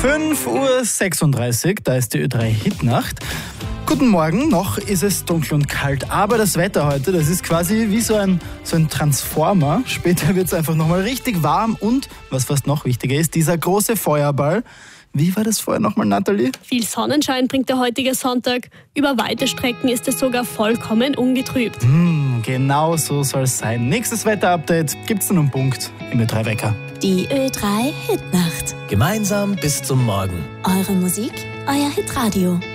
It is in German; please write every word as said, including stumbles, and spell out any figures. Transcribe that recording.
fünf Uhr sechsunddreißig, da ist die Ö drei Hitnacht. Guten Morgen, noch ist es dunkel und kalt, aber das Wetter heute, das ist quasi wie so ein, so ein Transformer. Später wird es einfach nochmal richtig warm und, was fast noch wichtiger ist, dieser große Feuerball. Wie war das vorher nochmal, Nathalie? Viel Sonnenschein bringt der heutige Sonntag. Über weite Strecken ist es sogar vollkommen ungetrübt. Mm, genau so soll es sein. Nächstes Wetter-Update gibt's dann um Punkt im Ö drei Wecker. Die Ö drei Hitnacht. Gemeinsam bis zum Morgen. Eure Musik, euer Hitradio.